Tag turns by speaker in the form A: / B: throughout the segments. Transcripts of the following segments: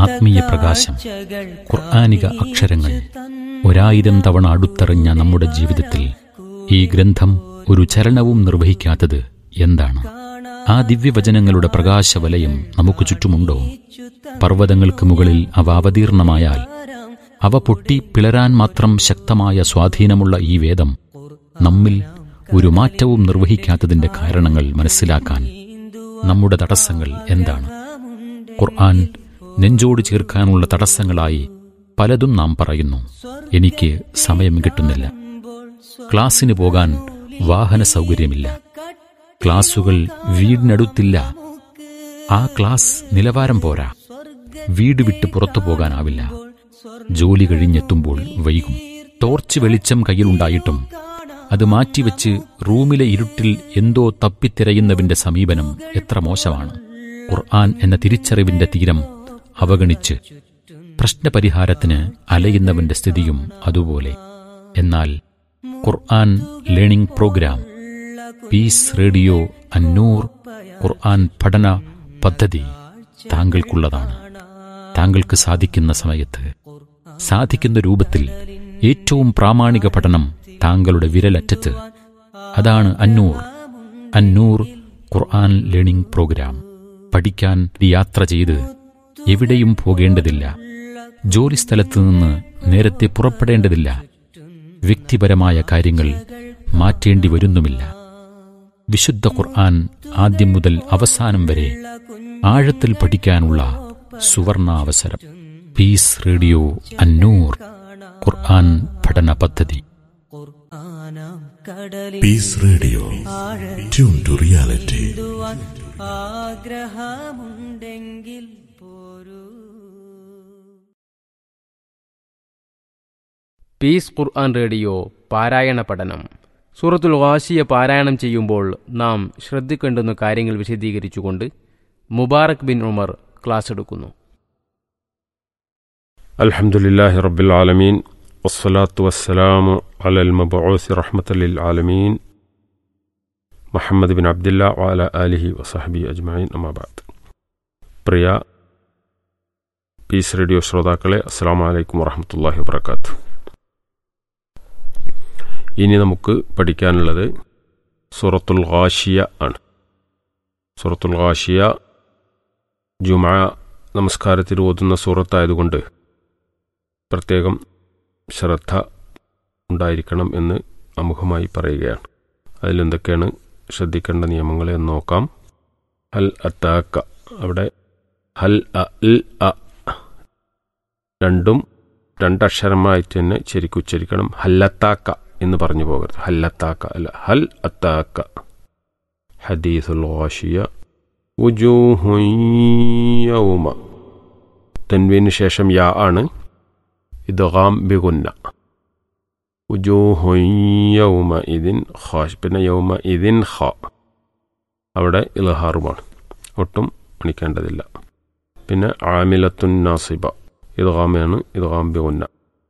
A: ആത്മീയ പ്രകാശം. ഖുർആനിക അക്ഷരങ്ങൾ 1000 തവണ അടുത്തെറിഞ്ഞ നമ്മുടെ ജീവിതത്തിൽ ഈ ഗ്രന്ഥം ഒരു ചലനവും നിർവഹിക്കാത്തത് എന്താണ്? ആ ദിവ്യവചനങ്ങളുടെ പ്രകാശവലയം നമുക്ക് ചുറ്റുമുണ്ടോ? പർവ്വതങ്ങൾക്ക് മുകളിൽ അവ അവതീർണമായാൽ അവ പൊട്ടി പിളരാൻ മാത്രം ശക്തമായ സ്വാധീനമുള്ള ഈ വേദം നമ്മിൽ ഒരു മാറ്റവും നിർവഹിക്കാത്തതിന്റെ കാരണങ്ങൾ മനസ്സിലാക്കാൻ നമ്മുടെ തടസ്സങ്ങൾ എന്താണ്? ഖുർആൻ നെഞ്ചോട് ചേർക്കാനുള്ള തടസ്സങ്ങളായി പലതും നാം പറയുന്നു. എനിക്ക് സമയം കിട്ടുന്നില്ല, ക്ലാസ്സിന് പോകാൻ വാഹന സൗകര്യമില്ല, ക്ലാസുകൾ വീടിനടുത്തില്ല, ആ ക്ലാസ് നിലവാരം പോരാ, വീട് വിട്ട് പുറത്തു പോകാനാവില്ല, ജോലി കഴിഞ്ഞെത്തുമ്പോൾ വൈകും, ടോർച്ച് വെളിച്ചം കയ്യിലുണ്ടായിട്ടും അത് മാറ്റിവെച്ച് റൂമിലെ ഇരുട്ടിൽ എന്തോ തപ്പിത്തിരയുന്നവന്റെ സമീപനം എത്ര മോശമാണ്. ഖുർആൻ എന്ന തിരിച്ചറിവിന്റെ തീരം അവഗണിച്ച് പ്രശ്നപരിഹാരത്തിന് അലയുന്നവന്റെ സ്ഥിതിയും അതുപോലെ. എന്നാൽ ഖുർആൻ ലേണിംഗ് പ്രോഗ്രാം, പീസ് റേഡിയോ അന്നൂർ ഖുർആൻ പഠന പദ്ധതി താങ്കൾക്കുള്ളതാണ്. താങ്കൾക്ക് സാധിക്കുന്ന സമയത്ത്, സാധിക്കുന്ന രൂപത്തിൽ ഏറ്റവും പ്രാമാണിക പഠനം താങ്കളുടെ വിരലറ്റത്ത്. അതാണ് അന്നൂർ ഖുർആൻ ലേണിംഗ് പ്രോഗ്രാം. പഠിക്കാൻ യാത്ര ചെയ്ത് എവിടെയും പോകേണ്ടതില്ല, ജോലിസ്ഥലത്ത് നിന്ന് നേരത്തെ പുറപ്പെടേണ്ടതില്ല, വ്യക്തിപരമായ കാര്യങ്ങൾ മാറ്റേണ്ടി വരുന്നുമില്ല. വിശുദ്ധ ഖുർആൻ ആദ്യം മുതൽ അവസാനം വരെ ആഴത്തിൽ പഠിക്കാനുള്ള സുവർണാവസരം. പീസ് റേഡിയോ അന്നൂർ ഖുർആൻ പഠന പദ്ധതി.
B: Piece radio, tune to reality.
C: ആഗ്രഹമുണ്ടെങ്കിൽ പോരൂ.
D: പീസ് ഖുർആൻ റേഡിയോ പാരായണ പഠനം. സൂറത്തുൽ ഗാശിയ പാരായണം ചെയ്യുമ്പോൾ നാം ശ്രദ്ധിക്കേണ്ടുന്ന കാര്യങ്ങൾ വിശദീകരിച്ചുകൊണ്ട് മുബാറക് ബിൻ ഉമർ ക്ലാസ് എടുക്കുന്നു.
E: അൽഹംദുലില്ലാഹി റബ്ബിൽ ആലമീൻ വസ്സലാത്തു വസ്സലാമു അലൽ മബ്ഊസ് റഹ്മത്തൽ ലിൽ ആലമീൻ മുഹമ്മദ് ബിൻ അബ്ദുല്ലാ വഅല ആലിഹി വസഹബി അജ്മഈൻ. അമ്മാ ബഅദ്. പ്രിയ പീസ് റേഡിയോ ശ്രോതാക്കളെ, അസ്സലാമു അലൈക്കും വറഹ്മത്തുള്ളാഹി വബറകാതുഹു. ഇനി നമുക്ക് പഠിക്കാനുള്ളത് സൂറത്തുൽ ഗാശിയ ആണ്. സൂറത്തുൽ ഗാശിയ ജുമുഅ നമസ്കാരത്തിൽ ഓതുന്ന സൂറത്തായതുകൊണ്ട് പ്രത്യേകം ശ്രദ്ധ ഉണ്ടായിരിക്കണം എന്ന് അമുഖമായി പറയുകയാണ്. അതിലെന്തൊക്കെയാണ് ശ്രദ്ധിക്കേണ്ട നിയമങ്ങളെ എന്ന് നോക്കാം. ഹൽ അത്താക്ക, അവിടെ ഹൽ അ രണ്ടക്ഷരമായിട്ട് തന്നെ ശരിക്കും ഉച്ചരിക്കണം. ഹല്ലത്താക്ക എന്ന് പറഞ്ഞു പോകരുത്. ഹല്ലത്താക്ക അല്ല, ഹൽ അത്താക്ക. ഹദീസുൽ ഗാശിയ വുജൂഹു യൗമ, തൻവീന് ശേഷം യാ ആണ്, ഇദ്ഗാം ബിഗുന്ന. വുജൂഹു യൗമ ഇദിൻ ഖാശ്, പിന്നെ യൗമ ഇദിൻ ഖ, അവിടെ ഇൽഹാറുമാണ്, ഒട്ടും മണിക്കേണ്ടതില്ല. പിന്നെ ആമിലത്തുൻ നാസിബ, ഇദ്ഗാമാണ്, ഇദ്ഗാം ബിഗുന്ന.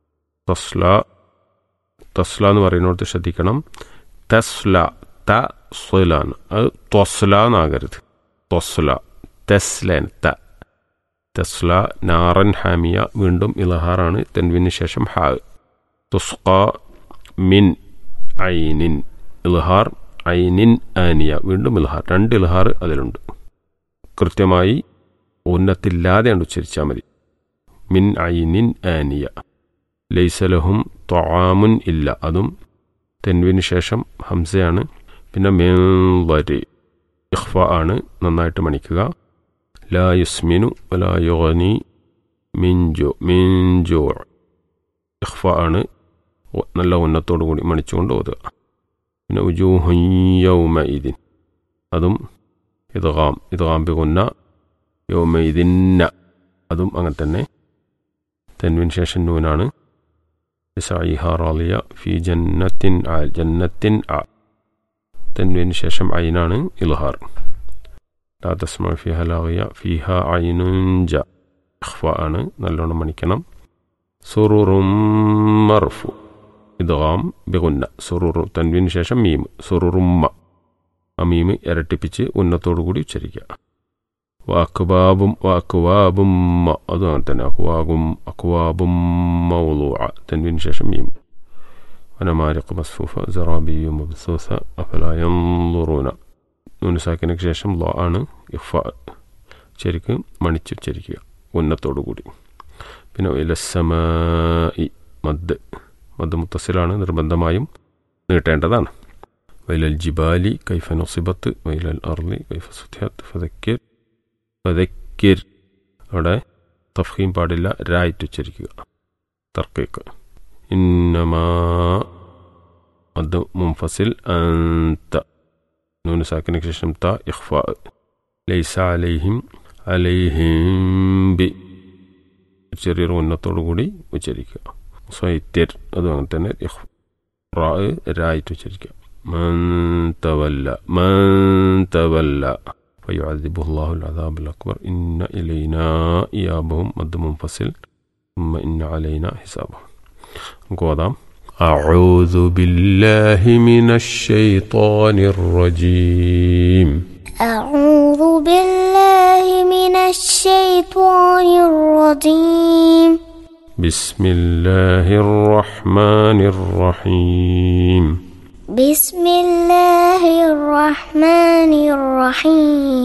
E: തസ്ല എന്ന് പറയുന്നിടത്ത് ശ്രദ്ധിക്കണം. തസ്ല തസ്ലാണ്, അത് ത്വസ്ല എന്നാകരുത്. ത്വസ്ല തസ്ലൻ തസ്ല. നാറൻ ഹാമിയ, വീണ്ടും ഇൽഹാറാണ്, തെൻവിന് ശേഷം ഹാ. തുസ്ഖ മിൻ ഐനിൻ, ഇൽഹാർ. ഐനിൻ ആനിയ, വീണ്ടും ഇൽഹാർ. രണ്ട് ഇൽഹാർ അതിലുണ്ട്. കൃത്യമായി ഉന്നത്തില്ലാതെയാണ് ഉച്ചരിച്ചാൽ മതി. മിൻ ഐനിൻ ആനിയ. ലൈസലഹും ത്വആമുൻ ഇല്ല, അതും തെൻവിന് ശേഷം ഹംസയാണ്. പിന്നെ മിൻളരി, ഇഖ്ഫ ആണ്, നന്നായിട്ട് മണിക്കുക. ലാ യുസ്മിനു വലാ യുഗ്നി മിൻ ജൂ, ഇഖ്ഫ ആണ്, നല്ല ഉന്നത്തോടു കൂടി മണിച്ചുകൊണ്ട് ഓതുക. പിന്നെ ഉജൂഹു യൗമഇദിൻ, അതും ഇദ്ഗാം ബിഗുന്ന. യൗമഇദിന്ന, അതും അങ്ങനെ തന്നെ. തെൻവിന് ശേഷം നൂനാണ്. സഈഹ റാളിയ ഫി ജന്നത്തിൻ ആ, ജന്നത്തിൻ ആ. തെൻവിന് ശേഷം ഐനാണ്, ഇൽഹാർ. ലാ തസ്മഉ ഫിഹ ലാഗിയ ഫിഹ ഐനുൻ ജ, ഇഖ്ഫ ആണ്, നല്ലോണം മണിക്കണം. സുറുറും മർഫു, ഇദ്ഗാം ബിഗുന്ന. സുറുറു, തൻവിന് ശേഷം മീം. സുറുറുമ്മ, ആ മീം ഇരട്ടിപ്പിച്ച് ഉന്നത്തോടു കൂടി ഉച്ചരിക്കുക. വഅക്വാബും അതും അങ്ങനെ തന്നെ അക്വാബും മൗളൂഅ തൻവീന് ശേഷം മീം വനമാരിഖ് മസ്ഫൂഫ സറാബിയ്യു മബ്സൂസ അഫലാ യൻളുറൂന നൂൻ സാക്കിനക്ക് ശേഷം ലാ ആണ് ഇഖ്ഫാ ശരിക്ക് മണിച്ചുച്ചരിക്കുക ഉന്നത്തോടു കൂടി. പിന്നെ ഇലസ്സമായി മദ് മുത്തസിലാണ്, നിർബന്ധമായും നീട്ടേണ്ടതാണ്. വൈലൽ ജിബാലി കൈഫ നുസിബത്ത് വൈലൽ അർളി കൈഫ സുത്തിഹത്ത് ഫദക്കിർ അവിടെ തഫ്ഹീം പാടില്ല, രായിട്ട് ഉച്ചരിക്കുക. തർക്കീക്ക് ഇന്നമാ മദ് മുൻഫസിൽ അൻത നൂൻ സാക്കിനക്ക് ശേഷം ത ഇഖ്ഫാ ലൈസ അലൈഹിം ബി ചെറിയൊരു ഉന്നത്തോടു കൂടി ഉച്ചരിക്കുക. സ്വൈത്യർ അതും അങ്ങനെ തന്നെ രായിട്ട് ഉച്ചരിക്കുക. മൻ തവല്ല فيعذبه الله العذاب الأكبر إن إلينا إيابهم مد منفصل ثم إن علينا حسابهم. قوضام أعوذ بالله من الشيطان الرجيم.
F: أعوذ بالله من الشيطان الرجيم.
E: بسم الله الرحمن الرحيم.
F: بسم الله الرحمن الرحيم.